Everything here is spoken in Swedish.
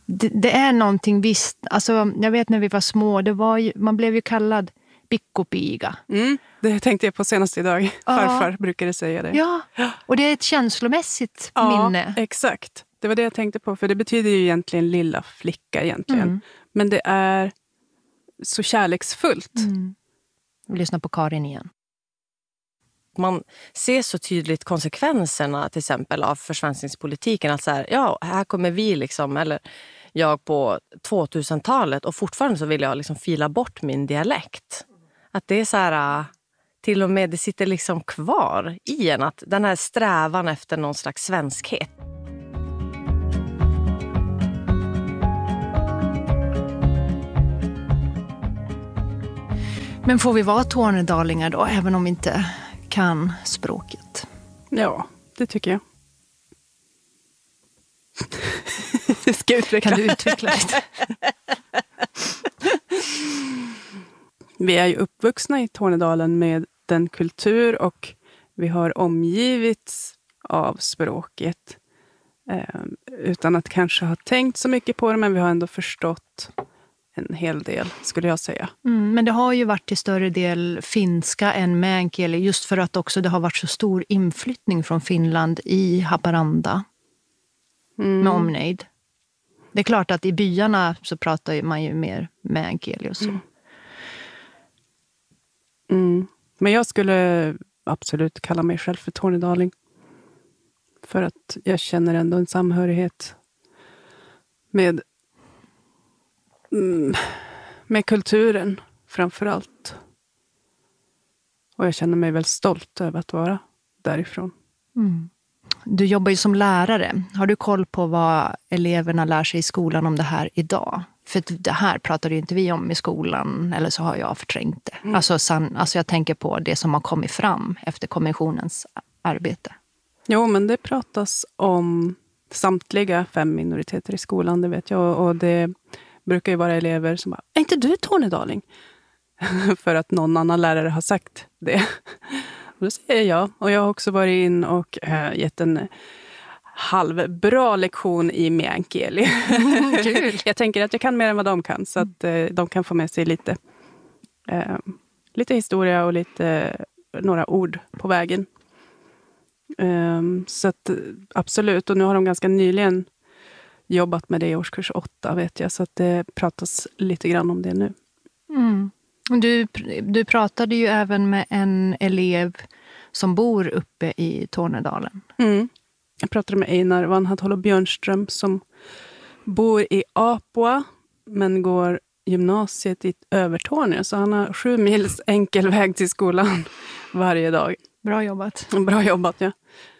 Det är någonting visst. Alltså, jag vet när vi var små, man blev ju kallad pikkupiga. Det tänkte jag på senast idag. Farfar brukade säga det. Ja, och det är ett känslomässigt minne. Ja, exakt. Det var det jag tänkte på. För det betyder ju egentligen lilla flicka egentligen. Men det är så kärleksfullt. Vi lyssnar på Karin igen. Man ser så tydligt konsekvenserna till exempel av försvenskningspolitiken. Att så här, ja, här kommer vi liksom, eller jag på 2000-talet och fortfarande så vill jag liksom fila bort min dialekt. Att det är så här, till och med det sitter liksom kvar i en, att den här strävan efter någon slags svenskhet. Men får vi vara tornedalingar då, även om vi inte kan språket? Ja, det tycker jag. Ska jag utveckla? Kan du utveckla lite? Vi är ju uppvuxna i Tornedalen med den kultur och vi har omgivits av språket. Utan att kanske ha tänkt så mycket på det, men vi har ändå förstått en hel del, skulle jag säga. Men det har ju varit till större del finska än meänkieli, just för att också det har varit så stor inflyttning från Finland i Haparanda med omnejd. Det är klart att i byarna så pratar man ju mer meänkieli och så. Men jag skulle absolut kalla mig själv för tornedaling. För att jag känner ändå en samhörighet med kulturen framför allt. Och jag känner mig väl stolt över att vara därifrån. Du jobbar ju som lärare. Har du koll på vad eleverna lär sig i skolan om det här idag? För det här pratar ju inte vi om i skolan, eller så har jag förträngt det. Alltså jag tänker på det som har kommit fram efter kommissionens arbete. Jo, men det pratas om samtliga 5 minoriteter i skolan, det vet jag. Och det brukar ju vara elever som bara, är inte du tornedaling? För att någon annan lärare har sagt det. Och då säger jag. Och jag har också varit in och gett en halvbra lektion i meänkieli. Kul. Jag tänker att jag kan mer än vad de kan. Så att de kan få med sig lite historia och några ord på vägen. Så att absolut. Och nu har de ganska nyligen jobbat med det i årskurs 8, vet jag. Så att det pratas lite grann om det nu. Du pratade ju även med en elev som bor uppe i Tornedalen. Jag pratade med Einar Vanhatholo Björnström som bor i Apua men går gymnasiet i Övertorneå. Så han har 7 mils enkel väg till skolan varje dag. Bra jobbat. Bra jobbat, ja.